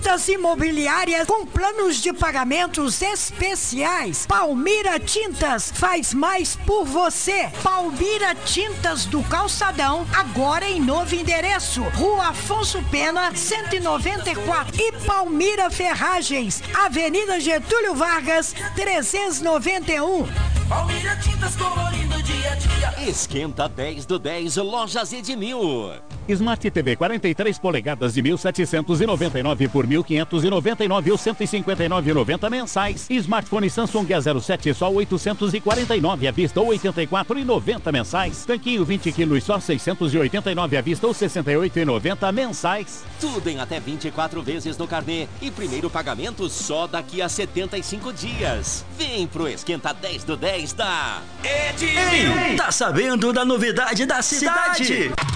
Tintas imobiliárias com planos de pagamentos especiais. Palmira Tintas faz mais por você. Palmira Tintas do Calçadão, agora em novo endereço. Rua Afonso Pena, 194. E Palmira Ferragens, Avenida Getúlio Vargas, 391. Palmira Tintas colorindo dia a dia. Esquenta 10 do 10, Lojas Edmil. Smart TV 43 polegadas de 1.799 por 1.599 ou 159,90 mensais. Smartphone Samsung A07 só 849 à vista ou 84,90 mensais. Tanquinho 20 quilos só 689 à vista ou 68,90 mensais. Tudo em até 24 vezes no carnê e primeiro pagamento só daqui a 75 dias. Vem pro Esquenta 10 do 10 da Edmil. Tá sabendo da novidade da cidade?